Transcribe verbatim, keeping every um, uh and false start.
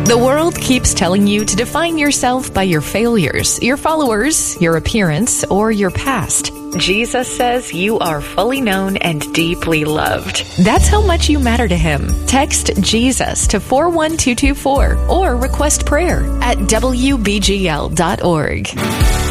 The world keeps telling you to define yourself by your failures, your followers, your appearance, or your past. Jesus says you are fully known and deeply loved. That's how much you matter to Him. Text Jesus to four one two two four or request prayer at W B G L dot org.